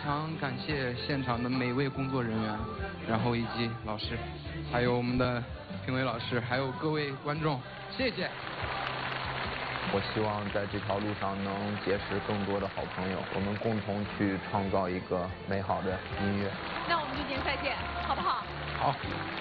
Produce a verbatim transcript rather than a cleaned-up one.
常感谢现场的每位工作人员，然后以及老师，还有我们的评委老师，还有各位观众，谢谢。 我希望在这条路上能结识更多的好朋友，我们共同去创造一个美好的音乐。 那我们明年再见，好不好？ 好。